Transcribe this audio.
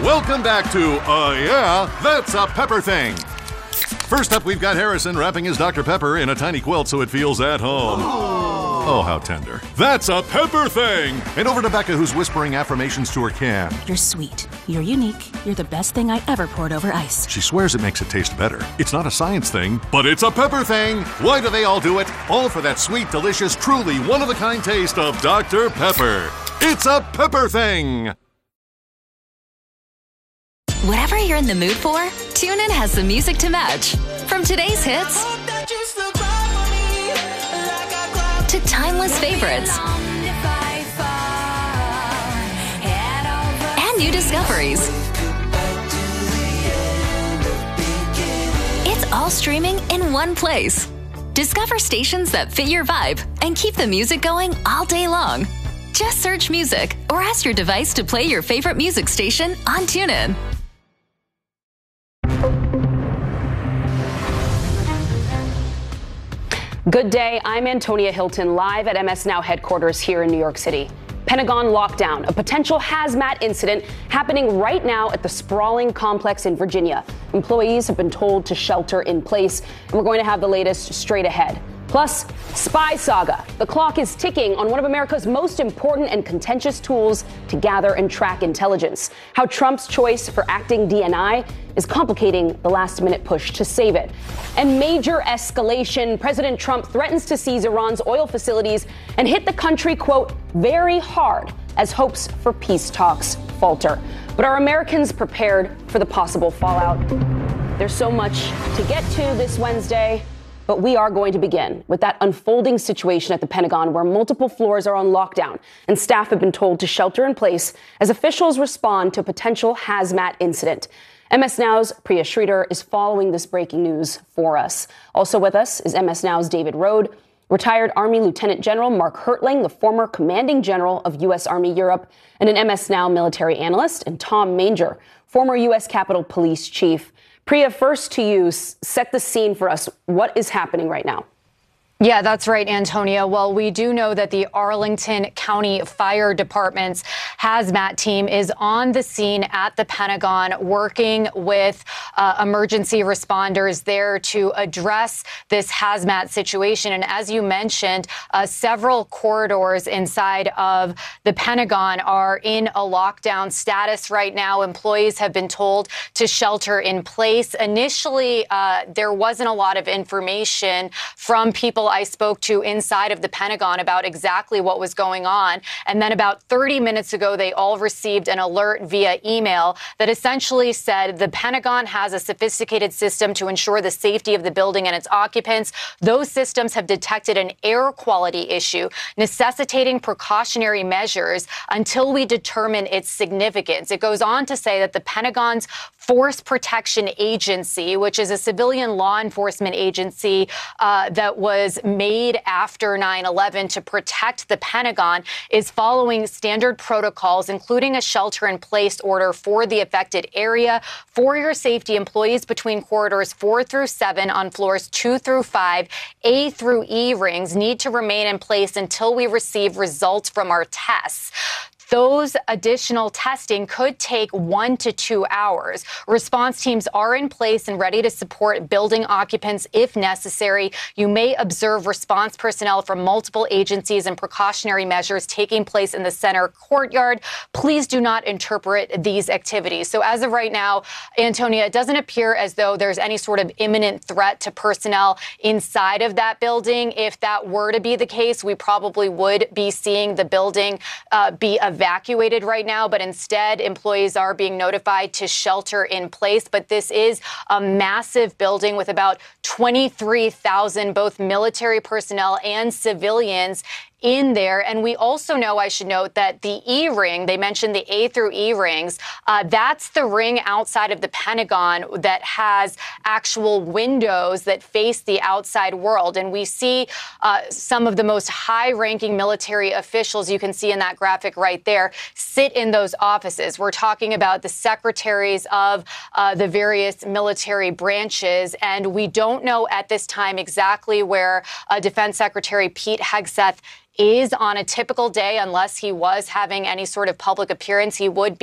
Welcome back to Yeah, That's a Pepper Thing. First up, we've got Harrison wrapping his Dr. Pepper in a tiny quilt so it feels at home. Oh, how tender. That's a Pepper Thing! And over to Becca, who's whispering affirmations to her can. You're sweet. You're unique. You're the best thing I ever poured over ice. She swears it makes it taste better. It's not a science thing, but it's a pepper thing. Why do they all do it? All for that sweet, delicious, truly one-of-a-kind taste of Dr. Pepper. It's a Pepper Thing! Whatever you're in the mood for, TuneIn has the music to match. From today's hits to timeless favorites and new discoveries. It's all streaming in one place. Discover stations that fit your vibe and keep the music going all day long. Just search music or ask your device to play your favorite music station on TuneIn. Good day, I'm Antonia Hilton, live at MS Now headquarters here in New York City. Pentagon lockdown, a potential hazmat incident happening right now at the sprawling complex in Virginia. Employees have been told to shelter in place, and we're going to have the latest straight ahead. Plus, spy saga. The clock is ticking on one of America's most important and contentious tools to gather and track intelligence. How Trump's choice for acting DNI is complicating the last-minute push to save it. And major escalation. President Trump threatens to seize Iran's oil facilities and hit the country, quote, very hard as hopes for peace talks falter. But are Americans prepared for the possible fallout? There's so much to get to this Wednesday. But we are going to begin with that unfolding situation at the Pentagon where multiple floors are on lockdown and staff have been told to shelter in place as officials respond to a potential hazmat incident. MS Now's Priya Sridhar is following this breaking news for us. Also with us is MS Now's David Rode, retired Army Lieutenant General Mark Hertling, the former commanding general of U.S. Army Europe, and an MS Now military analyst, and Tom Manger, former U.S. Capitol Police Chief. Priya, first to you, set the scene for us. What is happening right now? Yeah, that's right, Antonia. Well, we do know that the Arlington County Fire Department's hazmat team is on the scene at the Pentagon working with emergency responders there to address this hazmat situation. And as you mentioned, several corridors inside of the Pentagon are in a lockdown status right now. Employees have been told to shelter in place. Initially, there wasn't a lot of information from people I spoke to inside of the Pentagon about exactly what was going on. And then about 30 minutes ago, they all received an alert via email that essentially said the Pentagon has a sophisticated system to ensure the safety of the building and its occupants. Those systems have detected an air quality issue, necessitating precautionary measures until we determine its significance. It goes on to say that the Pentagon's Force Protection Agency, which is a civilian law enforcement agency that was made after 9/11 to protect the Pentagon, is following standard protocols, including a shelter-in-place order for the affected area. For your safety, employees between corridors 4 through 7 on floors 2 through 5, A through E rings need to remain in place until we receive results from our tests. Those additional testing could take 1 to 2 hours. Response teams are in place and ready to support building occupants if necessary. You may observe response personnel from multiple agencies and precautionary measures taking place in the center courtyard. Please do not interpret these activities. So as of right now, Antonia, it doesn't appear as though there's any sort of imminent threat to personnel inside of that building. If that were to be the case, we probably would be seeing the building be evacuated right now, but instead employees are being notified to shelter in place. But this is a massive building with about 23,000 both military personnel and civilians in there. And we also know, I should note, that the E ring, they mentioned the A through E rings, that's the ring outside of the Pentagon that has actual windows that face the outside world. And we see some of the most high-ranking military officials, you can see in that graphic right there, sit in those offices. We're talking about the secretaries of the various military branches. And we don't know at this time exactly where Defense Secretary Pete Hegseth is on a typical day. Unless he was having any sort of public appearance, he would be